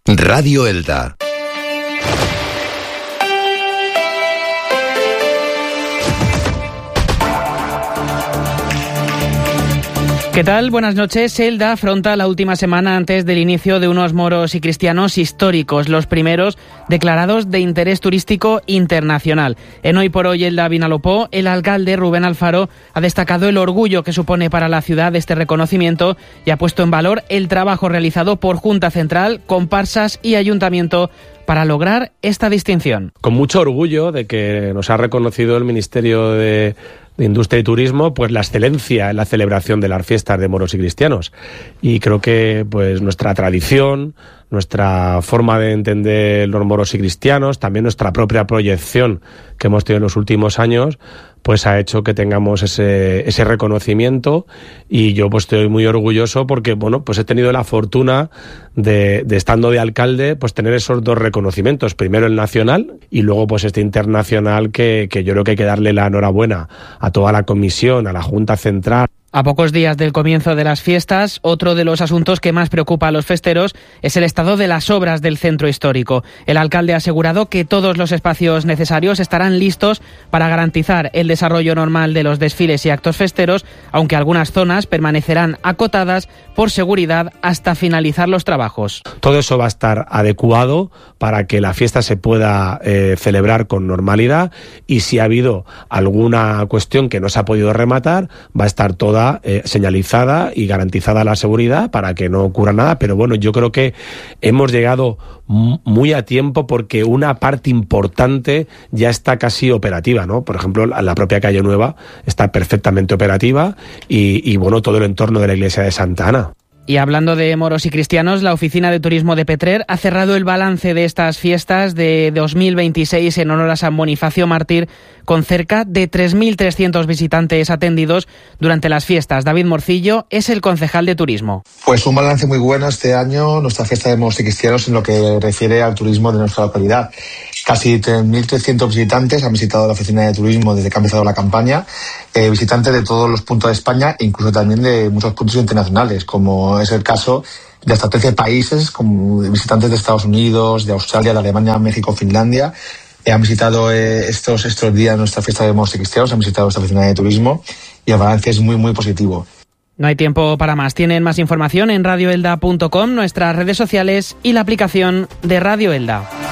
Radio Elda. ¿Qué tal? Buenas noches. Elda afronta la última semana antes del inicio de unos moros y cristianos históricos, los primeros declarados de interés turístico internacional. En Hoy por Hoy Elda Vinalopó, el alcalde Rubén Alfaro ha destacado el orgullo que supone para la ciudad este reconocimiento y ha puesto en valor el trabajo realizado por Junta Central, comparsas y ayuntamiento para lograr esta distinción. Con mucho orgullo de que nos ha reconocido el Ministerio de Industria y Turismo, pues la excelencia en la celebración de las fiestas de moros y cristianos. Y creo que pues nuestra tradición, nuestra forma de entender los moros y cristianos, también nuestra propia proyección que hemos tenido en los últimos años, pues ha hecho que tengamos ese reconocimiento, y yo pues estoy muy orgulloso porque, bueno, pues he tenido la fortuna de estando de alcalde, pues tener esos dos reconocimientos, primero el nacional y luego pues este internacional que yo creo que hay que darle la enhorabuena a toda la comisión, a la Junta Central. A pocos días del comienzo de las fiestas, otro de los asuntos que más preocupa a los festeros es el estado de las obras del centro histórico. El alcalde ha asegurado que todos los espacios necesarios estarán listos para garantizar el desarrollo normal de los desfiles y actos festeros, aunque algunas zonas permanecerán acotadas por seguridad hasta finalizar los trabajos. Todo eso va a estar adecuado para que la fiesta se pueda celebrar con normalidad, y si ha habido alguna cuestión que no se ha podido rematar, va a estar toda señalizada y garantizada la seguridad para que no ocurra nada. Pero bueno, yo creo que hemos llegado muy a tiempo porque una parte importante ya está casi operativa, ¿no? Por ejemplo, la propia calle Nueva está perfectamente operativa y bueno, todo el entorno de la iglesia de Santa Ana. Y hablando de moros y cristianos, la Oficina de Turismo de Petrer ha cerrado el balance de estas fiestas de 2026 en honor a San Bonifacio Mártir, con cerca de 3.300 visitantes atendidos durante las fiestas. David Morcillo es el concejal de turismo. Pues un balance muy bueno este año, nuestra fiesta de moros y cristianos, en lo que refiere al turismo de nuestra localidad. Casi 3.300 visitantes han visitado la Oficina de Turismo desde que ha empezado la campaña, visitantes de todos los puntos de España e incluso también de muchos puntos internacionales, como es el caso de hasta 13 países, como visitantes de Estados Unidos, de Australia, de Alemania, México, Finlandia. Han visitado estos días nuestra fiesta de moros y cristianos, han visitado esta Oficina de Turismo y el balance es muy, muy positivo. No hay tiempo para más. Tienen más información en radioelda.com, nuestras redes sociales y la aplicación de Radio Elda.